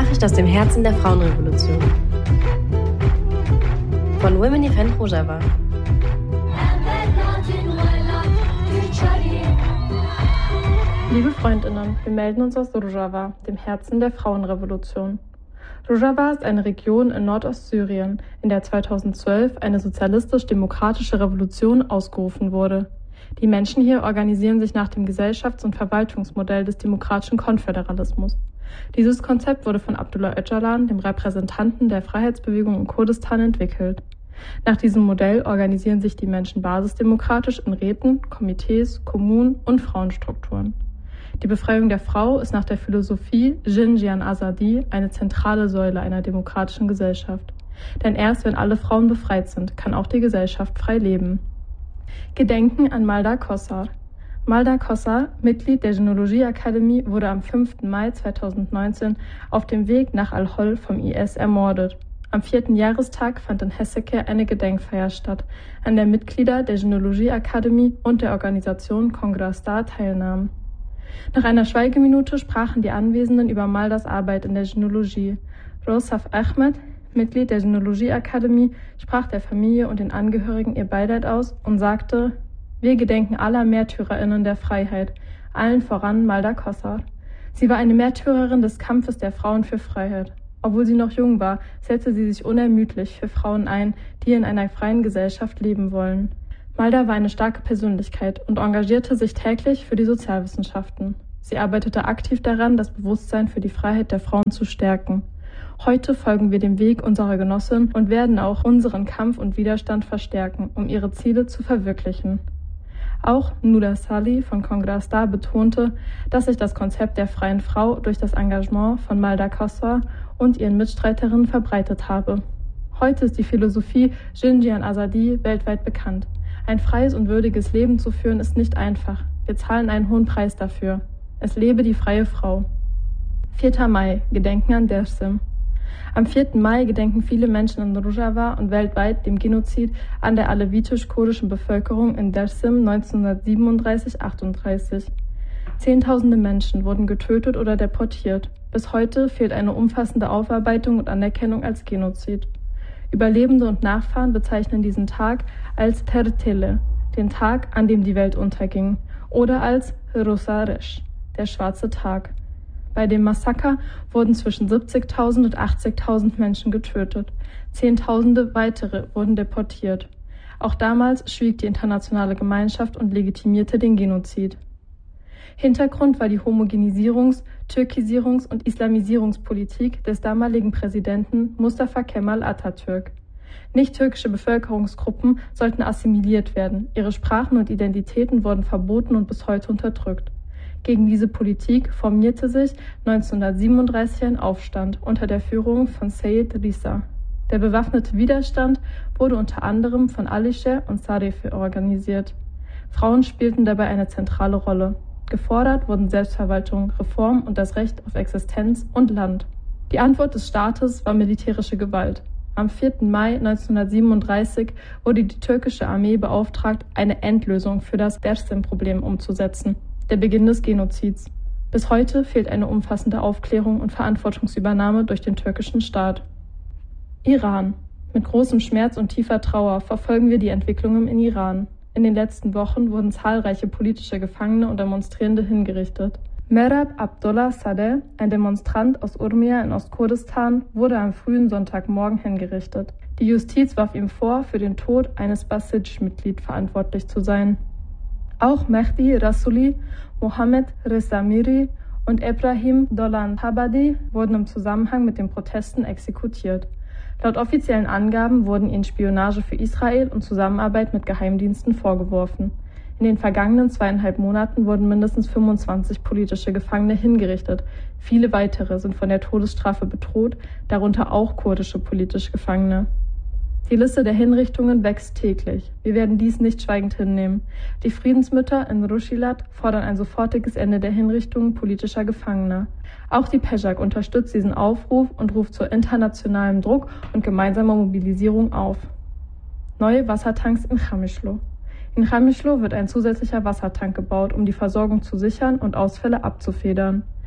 Nachricht aus dem Herzen der Frauenrevolution. Von Women Event Rojava. Liebe Freundinnen, wir melden uns aus Rojava, dem Herzen der Frauenrevolution. Rojava ist eine Region in Nordostsyrien, in der 2012 eine sozialistisch-demokratische Revolution ausgerufen wurde. Die Menschen hier organisieren sich nach dem Gesellschafts- und Verwaltungsmodell des demokratischen Konföderalismus. Dieses Konzept wurde von Abdullah Öcalan, dem Repräsentanten der Freiheitsbewegung in Kurdistan, entwickelt. Nach diesem Modell organisieren sich die Menschen basisdemokratisch in Räten, Komitees, Kommunen und Frauenstrukturen. Die Befreiung der Frau ist nach der Philosophie Jinjian Azadi eine zentrale Säule einer demokratischen Gesellschaft. Denn erst wenn alle Frauen befreit sind, kann auch die Gesellschaft frei leben. Gedenken an Malda Kossar. Malda Kossar, Mitglied der Genealogie-Akademie, wurde am 5. Mai 2019 auf dem Weg nach Al-Hol vom IS ermordet. Am 4. Jahrestag fand in Hesseke eine Gedenkfeier statt, an der Mitglieder der Genealogie-Akademie und der Organisation Congrasta teilnahmen. Nach einer Schweigeminute sprachen die Anwesenden über Maldas Arbeit in der Genealogie. Rosaf Ahmed, Mitglied der Genealogie-Akademie, sprach der Familie und den Angehörigen ihr Beileid aus und sagte: Wir gedenken aller MärtyrerInnen der Freiheit, allen voran Malda Kossar. Sie war eine Märtyrerin des Kampfes der Frauen für Freiheit. Obwohl sie noch jung war, setzte sie sich unermüdlich für Frauen ein, die in einer freien Gesellschaft leben wollen. Malda war eine starke Persönlichkeit und engagierte sich täglich für die Sozialwissenschaften. Sie arbeitete aktiv daran, das Bewusstsein für die Freiheit der Frauen zu stärken. Heute folgen wir dem Weg unserer Genossin und werden auch unseren Kampf und Widerstand verstärken, um ihre Ziele zu verwirklichen. Auch Nuda Salih von Congrasta betonte, dass sich das Konzept der freien Frau durch das Engagement von Malda Kossar und ihren Mitstreiterinnen verbreitet habe. Heute ist die Philosophie Jinjian Azadi weltweit bekannt. Ein freies und würdiges Leben zu führen ist nicht einfach. Wir zahlen einen hohen Preis dafür. Es lebe die freie Frau. 4. Mai, Gedenken an Dersim. Am 4. Mai gedenken viele Menschen in Rojava und weltweit dem Genozid an der alevitisch-kurdischen Bevölkerung in Dersim 1937-38. Zehntausende Menschen wurden getötet oder deportiert. Bis heute fehlt eine umfassende Aufarbeitung und Anerkennung als Genozid. Überlebende und Nachfahren bezeichnen diesen Tag als Tertele, den Tag, an dem die Welt unterging, oder als Rosaresh, der schwarze Tag. Bei dem Massaker wurden zwischen 70.000 und 80.000 Menschen getötet. Zehntausende weitere wurden deportiert. Auch damals schwieg die internationale Gemeinschaft und legitimierte den Genozid. Hintergrund war die Homogenisierungs-, Türkisierungs- und Islamisierungspolitik des damaligen Präsidenten Mustafa Kemal Atatürk. Nicht-türkische Bevölkerungsgruppen sollten assimiliert werden. Ihre Sprachen und Identitäten wurden verboten und bis heute unterdrückt. Gegen diese Politik formierte sich 1937 ein Aufstand unter der Führung von Seyed Rissa. Der bewaffnete Widerstand wurde unter anderem von Alischer und Sarefe organisiert. Frauen spielten dabei eine zentrale Rolle. Gefordert wurden Selbstverwaltung, Reform und das Recht auf Existenz und Land. Die Antwort des Staates war militärische Gewalt. Am 4. Mai 1937 wurde die türkische Armee beauftragt, eine Endlösung für das Dersim-Problem umzusetzen, der Beginn des Genozids. Bis heute fehlt eine umfassende Aufklärung und Verantwortungsübernahme durch den türkischen Staat. Iran. Mit großem Schmerz und tiefer Trauer verfolgen wir die Entwicklungen in Iran. In den letzten Wochen wurden zahlreiche politische Gefangene und Demonstrierende hingerichtet. Merab Abdullah Sadeh, ein Demonstrant aus Urmia in Ostkurdistan, wurde am frühen Sonntagmorgen hingerichtet. Die Justiz warf ihm vor, für den Tod eines Basij-Mitglieds verantwortlich zu sein. Auch Mehdi Rasuli, Mohammed Reza Miri und Ebrahim Dolan Tabadi wurden im Zusammenhang mit den Protesten exekutiert. Laut offiziellen Angaben wurden ihnen Spionage für Israel und Zusammenarbeit mit Geheimdiensten vorgeworfen. In den vergangenen 2,5 Monaten wurden mindestens 25 politische Gefangene hingerichtet. Viele weitere sind von der Todesstrafe bedroht, darunter auch kurdische politische Gefangene. Die Liste der Hinrichtungen wächst täglich. Wir werden dies nicht schweigend hinnehmen. Die Friedensmütter in Rushilat fordern ein sofortiges Ende der Hinrichtungen politischer Gefangener. Auch die PEJAK unterstützt diesen Aufruf und ruft zu internationalem Druck und gemeinsamer Mobilisierung auf. Neue Wassertanks in Chamischlo. In Chamischlo wird ein zusätzlicher Wassertank gebaut, um die Versorgung zu sichern und Ausfälle abzufedern.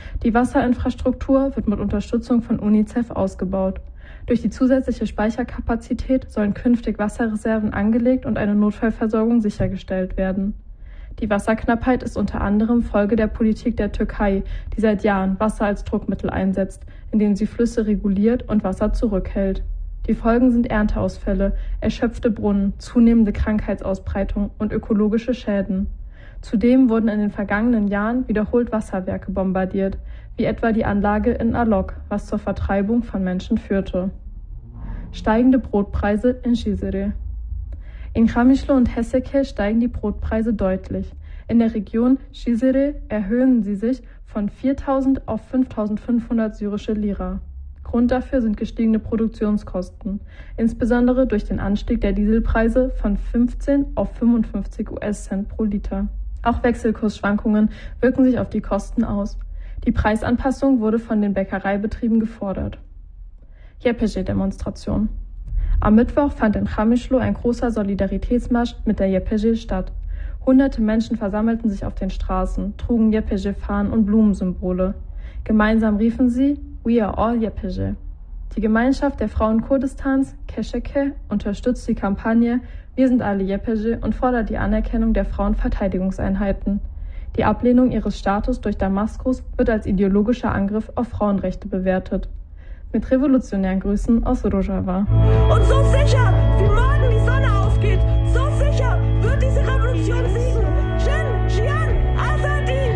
Die Wasserinfrastruktur wird mit Unterstützung von UNICEF ausgebaut. Durch die zusätzliche Speicherkapazität sollen künftig Wasserreserven angelegt und eine Notfallversorgung sichergestellt werden. Die Wasserknappheit ist unter anderem Folge der Politik der Türkei, die seit Jahren Wasser als Druckmittel einsetzt, indem sie Flüsse reguliert und Wasser zurückhält. Die Folgen sind Ernteausfälle, erschöpfte Brunnen, zunehmende Krankheitsausbreitung und ökologische Schäden. Zudem wurden in den vergangenen Jahren wiederholt Wasserwerke bombardiert, wie etwa die Anlage in Alok, was zur Vertreibung von Menschen führte. Steigende Brotpreise in Cizre. In Qamishlo und Heseke steigen die Brotpreise deutlich. In der Region Cizre erhöhen sie sich von 4.000 auf 5.500 syrische Lira. Grund dafür sind gestiegene Produktionskosten, insbesondere durch den Anstieg der Dieselpreise von 15 auf 55 US-Cent pro Liter. Auch Wechselkursschwankungen wirken sich auf die Kosten aus. Die Preisanpassung wurde von den Bäckereibetrieben gefordert. YPG-Demonstration. Am Mittwoch fand in Qamishlo ein großer Solidaritätsmarsch mit der YPG statt. Hunderte Menschen versammelten sich auf den Straßen, trugen YPG-Fahnen und Blumensymbole. Gemeinsam riefen sie "We are all YPG". Die Gemeinschaft der Frauen Kurdistans, Keşeke, unterstützt die Kampagne "Wir sind alle YPG" und fordert die Anerkennung der Frauenverteidigungseinheiten. Die Ablehnung ihres Status durch Damaskus wird als ideologischer Angriff auf Frauenrechte bewertet. Mit revolutionären Grüßen aus Rojava. Und so sicher, wie morgen die Sonne aufgeht, so sicher wird diese Revolution siegen. Jin, Jian, Azadi!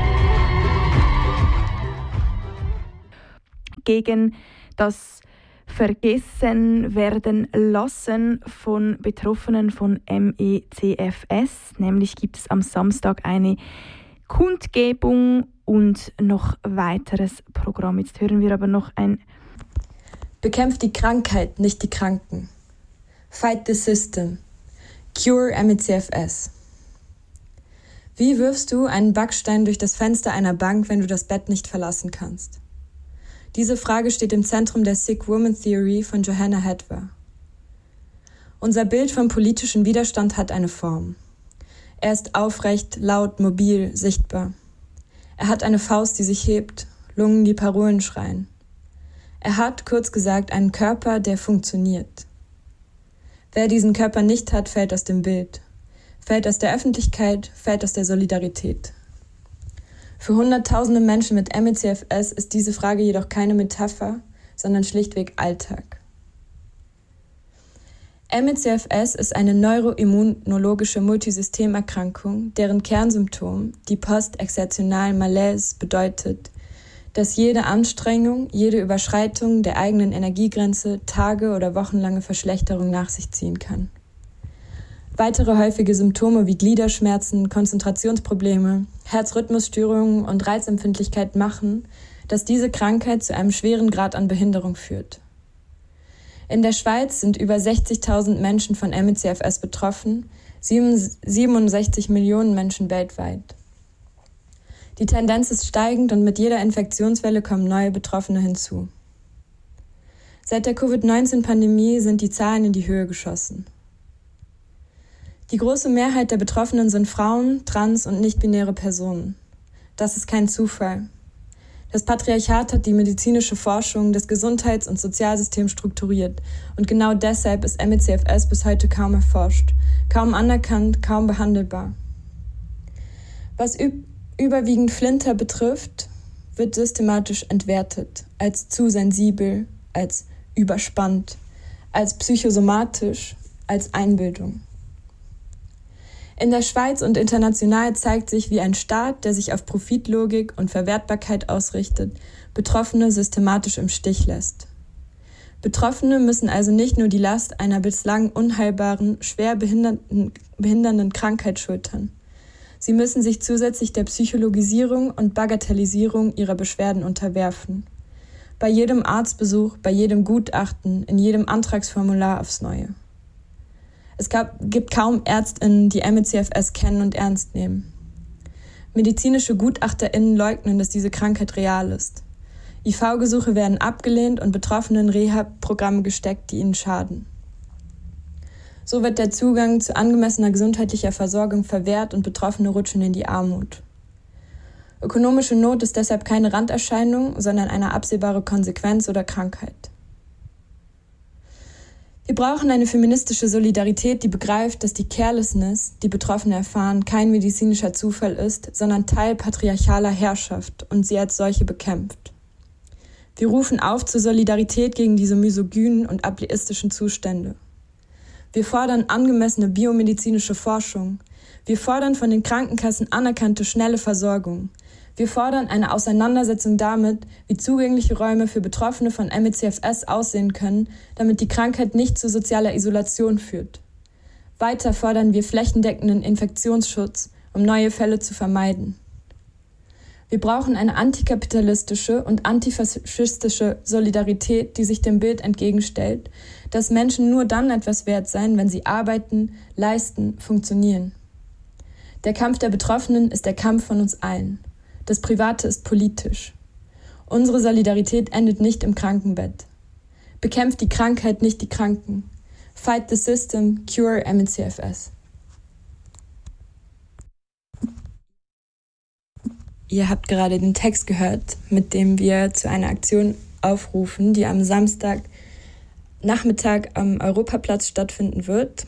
Gegen das Vergessen werden lassen von Betroffenen von MECFS. Nämlich gibt es am Samstag eine Kundgebung und noch weiteres Programm. Jetzt hören wir aber noch ein Bekämpft die Krankheit, nicht die Kranken. Fight the system. Cure MECFS. Wie wirfst du einen Backstein durch das Fenster einer Bank, wenn du das Bett nicht verlassen kannst? Diese Frage steht im Zentrum der Sikh Woman Theory von Johanna Hadwa. Unser Bild vom politischen Widerstand hat eine Form. Er ist aufrecht, laut, mobil, sichtbar. Er hat eine Faust, die sich hebt, Lungen, die Parolen schreien. Er hat, kurz gesagt, einen Körper, der funktioniert. Wer diesen Körper nicht hat, fällt aus dem Bild, fällt aus der Öffentlichkeit, fällt aus der Solidarität. Für Hunderttausende Menschen mit MECFS ist diese Frage jedoch keine Metapher, sondern schlichtweg Alltag. MECFS ist eine neuroimmunologische Multisystemerkrankung, deren Kernsymptom, die postexertionale Malaise, bedeutet, dass jede Anstrengung, jede Überschreitung der eigenen Energiegrenze Tage- oder wochenlange Verschlechterung nach sich ziehen kann. Weitere häufige Symptome wie Gliederschmerzen, Konzentrationsprobleme, Herzrhythmusstörungen und Reizempfindlichkeit machen, dass diese Krankheit zu einem schweren Grad an Behinderung führt. In der Schweiz sind über 60.000 Menschen von MECFS betroffen, 67 Millionen Menschen weltweit. Die Tendenz ist steigend und mit jeder Infektionswelle kommen neue Betroffene hinzu. Seit der Covid-19-Pandemie sind die Zahlen in die Höhe geschossen. Die große Mehrheit der Betroffenen sind Frauen, trans- und nicht-binäre Personen. Das ist kein Zufall. Das Patriarchat hat die medizinische Forschung, das Gesundheits- und Sozialsystem strukturiert und genau deshalb ist MECFS bis heute kaum erforscht, kaum anerkannt, kaum behandelbar. Was überwiegend Flinter betrifft, wird systematisch entwertet, als zu sensibel, als überspannt, als psychosomatisch, als Einbildung. In der Schweiz und international zeigt sich, wie ein Staat, der sich auf Profitlogik und Verwertbarkeit ausrichtet, Betroffene systematisch im Stich lässt. Betroffene müssen also nicht nur die Last einer bislang unheilbaren, schwer behindernden Krankheit schultern. Sie müssen sich zusätzlich der Psychologisierung und Bagatellisierung ihrer Beschwerden unterwerfen. Bei jedem Arztbesuch, bei jedem Gutachten, in jedem Antragsformular aufs Neue. Es gibt kaum ÄrztInnen, die MECFS kennen und ernst nehmen. Medizinische GutachterInnen leugnen, dass diese Krankheit real ist. IV-Gesuche werden abgelehnt und Betroffenen Rehab-Programme gesteckt, die ihnen schaden. So wird der Zugang zu angemessener gesundheitlicher Versorgung verwehrt und Betroffene rutschen in die Armut. Ökonomische Not ist deshalb keine Randerscheinung, sondern eine absehbare Konsequenz oder Krankheit. Wir brauchen eine feministische Solidarität, die begreift, dass die Carelessness, die Betroffene erfahren, kein medizinischer Zufall ist, sondern Teil patriarchaler Herrschaft und sie als solche bekämpft. Wir rufen auf zur Solidarität gegen diese misogynen und ableistischen Zustände. Wir fordern angemessene biomedizinische Forschung. Wir fordern von den Krankenkassen anerkannte, schnelle Versorgung. Wir fordern eine Auseinandersetzung damit, wie zugängliche Räume für Betroffene von ME/CFS aussehen können, damit die Krankheit nicht zu sozialer Isolation führt. Weiter fordern wir flächendeckenden Infektionsschutz, um neue Fälle zu vermeiden. Wir brauchen eine antikapitalistische und antifaschistische Solidarität, die sich dem Bild entgegenstellt, dass Menschen nur dann etwas wert seien, wenn sie arbeiten, leisten, funktionieren. Der Kampf der Betroffenen ist der Kampf von uns allen. Das Private ist politisch. Unsere Solidarität endet nicht im Krankenbett. Bekämpft die Krankheit, nicht die Kranken. Fight the system, cure ME/CFS. Ihr habt gerade den Text gehört, mit dem wir zu einer Aktion aufrufen, die am Samstagnachmittag am Europaplatz stattfinden wird.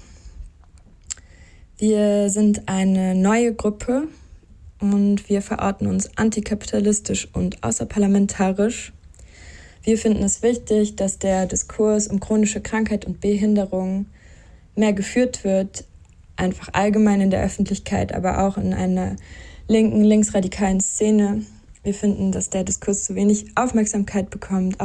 Wir sind eine neue Gruppe und wir verorten uns antikapitalistisch und außerparlamentarisch. Wir finden es wichtig, dass der Diskurs um chronische Krankheit und Behinderung mehr geführt wird, einfach allgemein in der Öffentlichkeit, aber auch in einer linksradikalen Szene. Wir finden, dass der Diskurs zu wenig Aufmerksamkeit bekommt,